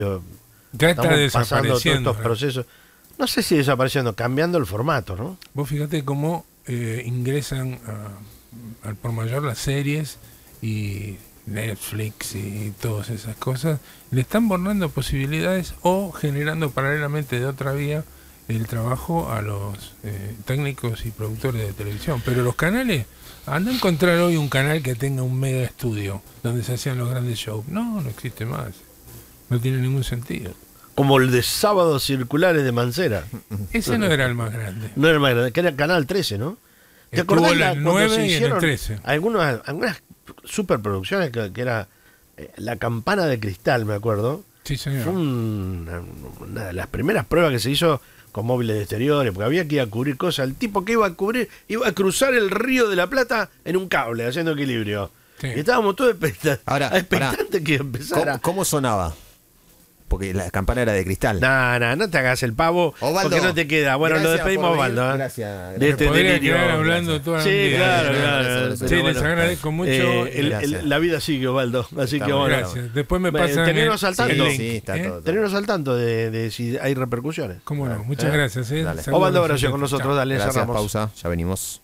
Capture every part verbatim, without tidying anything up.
Ya está Estamos pasando todos desapareciendo. estos procesos. No sé si desapareciendo, cambiando el formato, ¿no? Vos fíjate cómo eh, ingresan a- al por mayor las series y Netflix y todas esas cosas, le están borrando posibilidades o generando paralelamente de otra vía el trabajo a los eh, técnicos y productores de televisión. Pero los canales, anda a encontrar hoy un canal que tenga un mega estudio donde se hacían los grandes shows. No, no existe más. No tiene ningún sentido. Como el de Sábados Circulares de Mancera. Ese no era el más grande. No era el más grande, que era Canal trece, ¿no? ¿Te Estuvo acordás en la- el cuando nueve se y en el hicieron trece. algunas, algunas superproducciones que, que era eh, La Campana de Cristal, me acuerdo? Sí, señor. Fue un- una, una de las primeras pruebas que se hizo con móviles de exteriores, porque había que ir a cubrir cosas. El tipo que iba a cubrir, iba a cruzar el Río de la Plata en un cable, haciendo equilibrio. Sí. Y estábamos todos expecta- Ahora, expectantes que empezara. ¿Cómo, cómo sonaba? Porque la campana era de cristal. No, no, no te hagas el pavo, Osvaldo, porque no te queda. Bueno, lo gracias despedimos, por venir. Osvaldo. ¿eh? Gracias, De este Podría delirio. quedar hablando toda la Sí, vida. claro, Gracias, claro. gracias, pero Sí, bueno. les agradezco mucho. Eh, el- Gracias. el- la vida sigue, Osvaldo. Así Está que muy bueno. Gracias. Después me Eh, pasan tenernos el- al tanto. el link, Sí, está ¿eh? todo. Tenernos al tanto de, de si hay repercusiones. ¿Cómo no? Muchas ¿Eh? gracias. ¿eh? Dale. Saludos Osvaldo a Horacio todos. con nosotros, Chao. dale, Gracias, cerramos. pausa, ya venimos.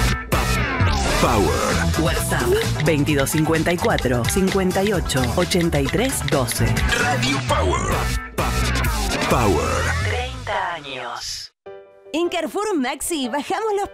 Power. WhatsApp veintidós cincuenta y cuatro, cincuenta y ocho, ochenta y tres, doce. Radio Power. Power. treinta años. En Carrefour Maxi bajamos los